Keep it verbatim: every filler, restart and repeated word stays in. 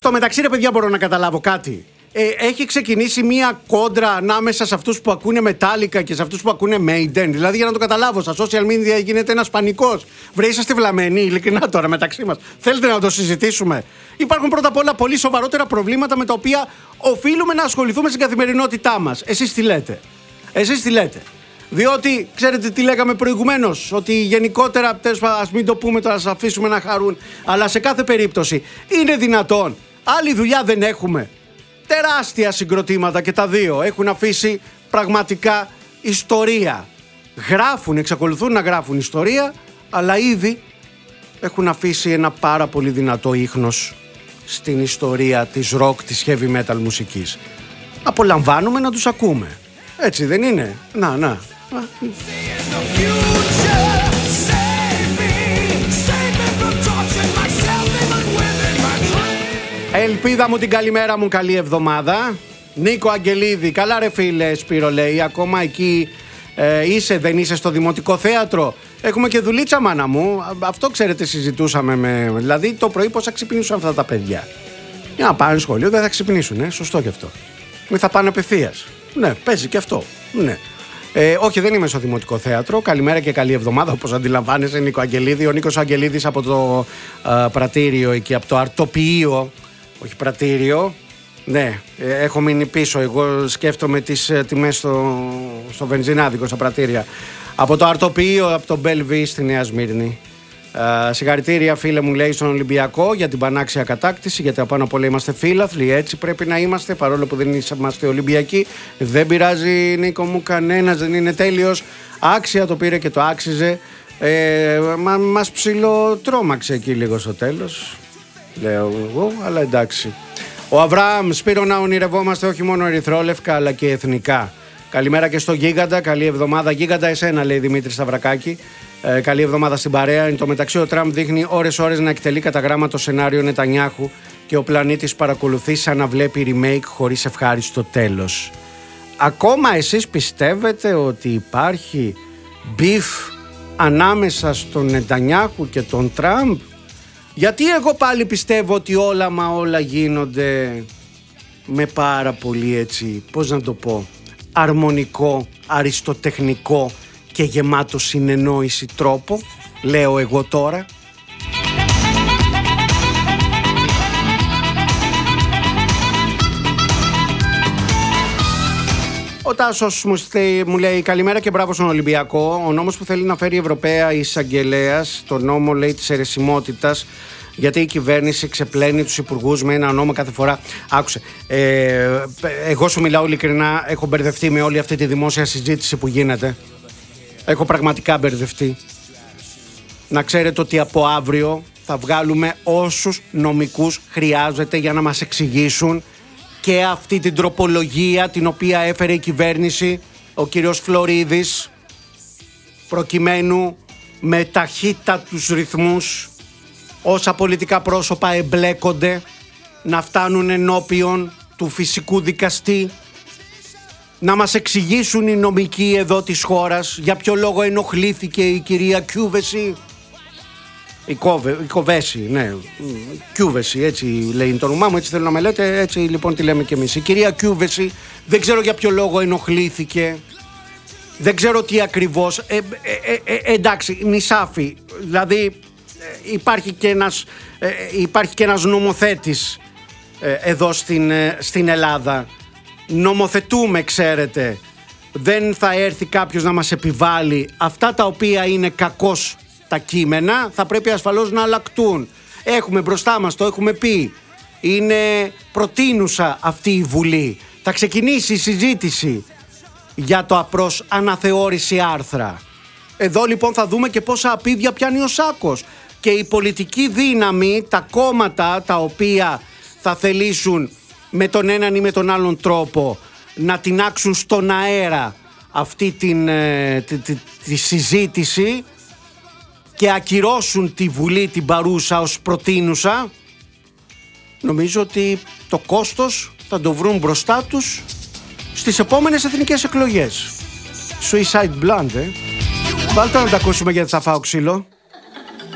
Στο μεταξύ, ρε παιδιά, μπορώ να καταλάβω κάτι. Ε, έχει ξεκινήσει μία κόντρα ανάμεσα σε αυτούς που ακούνε Metallica και σε αυτούς που ακούνε Maiden. Δηλαδή, για να το καταλάβω, στα social media γίνεται ένας πανικός. Βρε, είσαστε βλαμμένοι, ειλικρινά τώρα μεταξύ μας. Θέλετε να το συζητήσουμε? Υπάρχουν πρώτα απ' όλα πολύ σοβαρότερα προβλήματα με τα οποία οφείλουμε να ασχοληθούμε στην καθημερινότητά μας. Εσείς τι λέτε? Εσείς τι λέτε? Διότι, ξέρετε τι λέγαμε προηγουμένως, ότι γενικότερα, ας μην το πούμε τώρα, ας αφήσουμε να χαρούν, αλλά σε κάθε περίπτωση είναι δυνατόν? Άλλη δουλειά δεν έχουμε? Τεράστια συγκροτήματα και τα δύο έχουν αφήσει πραγματικά ιστορία. Γράφουν, εξακολουθούν να γράφουν ιστορία, αλλά ήδη έχουν αφήσει ένα πάρα πολύ δυνατό ίχνος στην ιστορία της rock, της heavy metal μουσικής. Απολαμβάνουμε να τους ακούμε. Έτσι δεν είναι? Να, να. Ελπίδα μου, την καλημέρα μου, καλή εβδομάδα. Νίκο Αγγελίδη, καλά ρε φίλε. Σπύρο λέει, ακόμα εκεί ε, είσαι, δεν είσαι στο Δημοτικό Θέατρο? Έχουμε και δουλίτσα, μάνα μου. Αυτό ξέρετε συζητούσαμε με... Δηλαδή το πρωί πώς θα ξυπνήσουν αυτά τα παιδιά? Για να πάνε σχολείο δεν θα ξυπνήσουν, ε? Σωστό και αυτό. Ή θα πάνε απευθείας. Ναι, παίζει και αυτό. Ναι. Ε, όχι, δεν είμαι στο Δημοτικό Θέατρο. Καλημέρα και καλή εβδομάδα, όπως αντιλαμβάνεσαι, Νίκο Αγγελίδη. Ο Νίκος Αγγελίδης από το α, πρατήριο εκεί, από το αρτοποιείο. Όχι πρατήριο. Ναι, ε, έχω μείνει πίσω. Εγώ σκέφτομαι τις ε, τιμές στο, στο βενζινάδικο, στα πρατήρια. Από το αρτοποιείο, από το Μπέλβι στη Νέα Σμύρνη. Uh, συγχαρητήρια, φίλε μου, λέει, στον Ολυμπιακό για την πανάξια κατάκτηση, γιατί απάνω απ' όλα είμαστε φίλαθλοι. Έτσι πρέπει να είμαστε, παρόλο που δεν είμαστε Ολυμπιακοί. Δεν πειράζει, Νίκο μου, κανένας δεν είναι τέλειος. Άξια το πήρε και το άξιζε. ε, μα, Μας ψιλοτρόμαξε εκεί λίγο στο τέλος, λέω εγώ, αλλά εντάξει. Ο Αβραάμ, Σπύρο, να ονειρευόμαστε όχι μόνο ερυθρόλευκα αλλά και εθνικά. Καλημέρα και στο Γίγαντα, καλή εβδομάδα. Γίγαντα εσένα, λέει Δημήτρη Σταυρακάκη. Ε, καλή εβδομάδα στην παρέα. Εν τω μεταξύ, ο Τραμπ δείχνει ώρες-ώρες να εκτελεί κατά γράμμα το σενάριο Νετανιάχου και ο πλανήτης παρακολουθεί σαν να βλέπει remake χωρίς ευχάριστο τέλος. Ακόμα εσείς πιστεύετε ότι υπάρχει μπιφ ανάμεσα στον Νετανιάχου και τον Τραμπ? Γιατί εγώ πάλι πιστεύω ότι όλα μα όλα γίνονται με πάρα πολύ, έτσι, πώς να το πω, αρμονικό, αριστοτεχνικό και γεμάτο συνεννόηση τρόπο, λέω εγώ τώρα. Ο Τάσος μου, μου λέει καλημέρα και μπράβο στον Ολυμπιακό. Ο νόμος που θέλει να φέρει η Ευρωπαία εισαγγελέας, το νόμο, λέει, της αιρεσιμότητας, γιατί η κυβέρνηση ξεπλένει τους υπουργούς με ένα νόμο κάθε φορά. Άκουσε, ε, εγώ σου μιλάω ειλικρινά, έχω μπερδευτεί με όλη αυτή τη δημόσια συζήτηση που γίνεται. Έχω πραγματικά μπερδευτεί. Να ξέρετε ότι από αύριο θα βγάλουμε όσους νομικούς χρειάζεται για να μας εξηγήσουν και αυτή την τροπολογία την οποία έφερε η κυβέρνηση, ο κύριος Φλωρίδης, προκειμένου με ταχύτατους ρυθμούς όσα πολιτικά πρόσωπα εμπλέκονται να φτάνουν ενώπιον του φυσικού δικαστή, να μας εξηγήσουν οι νομικοί εδώ της χώρας για ποιο λόγο ενοχλήθηκε η κυρία Κιούβεση. Η, Κόβε, η Κοβέση, ναι, Κιούβεση, έτσι λέει το όνομά μου, έτσι θέλω να με λέτε, έτσι λοιπόν τη λέμε κι εμείς. Η κυρία Κιούβεση, δεν ξέρω για ποιο λόγο ενοχλήθηκε, δεν ξέρω τι ακριβώς, ε, ε, ε, ε, εντάξει, νησάφι, δηλαδή ε, υπάρχει, και ένας, ε, υπάρχει και ένας νομοθέτης ε, εδώ στην, ε, στην Ελλάδα. Νομοθετούμε, ξέρετε. Δεν θα έρθει κάποιος να μας επιβάλλει αυτά τα οποία είναι κακώς τα κείμενα, θα πρέπει ασφαλώς να αλλακτούν. Έχουμε μπροστά μας, το έχουμε πει, είναι προτείνουσα αυτή η Βουλή. Θα ξεκινήσει η συζήτηση για το απρός αναθεώρηση άρθρα. Εδώ λοιπόν θα δούμε και πόσα απίδια πιάνει ο σάκος. Και η πολιτική δύναμη, τα κόμματα τα οποία θα θελήσουν με τον έναν ή με τον άλλον τρόπο να τινάξουν στον αέρα αυτή την, ε, τη, τη, τη συζήτηση και ακυρώσουν τη Βουλή την παρούσα ως προτείνουσα, νομίζω ότι το κόστος θα το βρουν μπροστά τους στις επόμενες εθνικές εκλογές. Suicide Blonde, ε. Βάλτε να τα ακούσουμε γιατί θα φάω ξύλο.